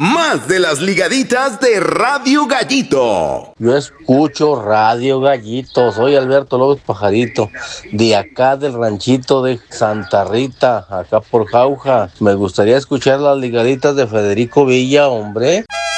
Más de las ligaditas de Radio Gallito. Yo escucho Radio Gallito, soy Alberto López Pajarito, de acá del ranchito de Santa Rita, acá por Jauja. Me gustaría escuchar las ligaditas de Federico Villa, hombre.